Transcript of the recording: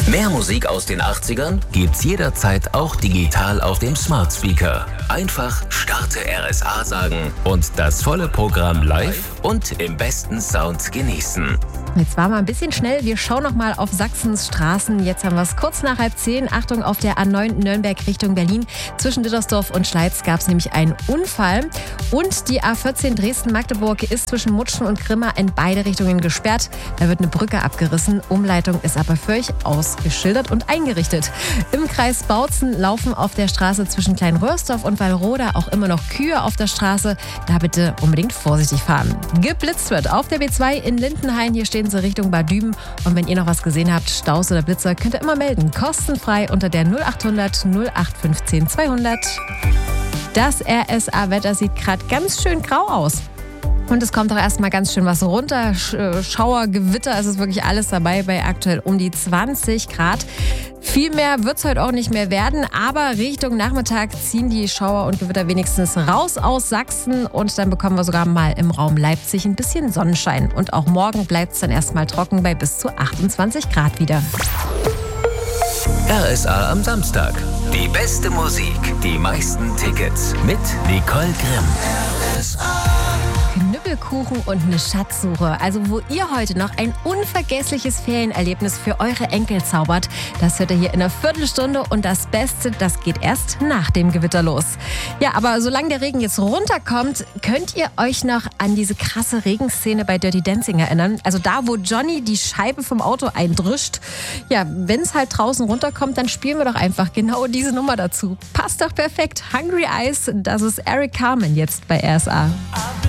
Mehr Musik aus den 80ern gibt's jederzeit auch digital auf dem Smart Speaker. Einfach Starte RSA sagen und das volle Programm live und im besten Sound genießen. Jetzt war mal ein bisschen schnell. Wir schauen noch mal auf Sachsens Straßen. Jetzt haben wir es kurz nach 9:30. Achtung, auf der A9 Nürnberg Richtung Berlin. Zwischen Dittersdorf und Schleiz gab es nämlich einen Unfall. Und die A14 Dresden-Magdeburg ist zwischen Mutschen und Grimma in beide Richtungen gesperrt. Da wird eine Brücke abgerissen. Umleitung ist aber für euch ausgeschildert und eingerichtet. Im Kreis Bautzen laufen auf der Straße zwischen Kleinröhrsdorf und Wallroda auch immer noch Kühe auf der Straße. Da bitte unbedingt vorsichtig fahren. Geblitzt wird auf der B2 in Lindenhain. Hier stehen sie Richtung Bad Düben. Und wenn ihr noch was gesehen habt, Staus oder Blitzer, könnt ihr immer melden. Kostenfrei unter der 0800 0815 200. Das RSA-Wetter sieht gerade ganz schön grau aus. Und es kommt auch erstmal ganz schön was runter. Schauer, Gewitter, es ist wirklich alles dabei bei aktuell um die 20 Grad. Viel mehr wird es heute auch nicht mehr werden, aber Richtung Nachmittag ziehen die Schauer und Gewitter wenigstens raus aus Sachsen und dann bekommen wir sogar mal im Raum Leipzig ein bisschen Sonnenschein. Und auch morgen bleibt es dann erstmal trocken bei bis zu 28 Grad wieder. RSA am Samstag. Die beste Musik, die meisten Tickets mit Nicole Grimm. Knüppelkuchen und eine Schatzsuche. Also wo ihr heute noch ein unvergessliches Ferienerlebnis für eure Enkel zaubert, das hört ihr hier in einer Viertelstunde und das Beste, das geht erst nach dem Gewitter los. Ja, aber solange der Regen jetzt runterkommt, könnt ihr euch noch an diese krasse Regenszene bei Dirty Dancing erinnern? Also da, wo Johnny die Scheibe vom Auto eindrischt. Ja, wenn es halt draußen runterkommt, dann spielen wir doch einfach genau diese Nummer dazu. Passt doch perfekt. Hungry Eyes, das ist Eric Carmen jetzt bei RSA.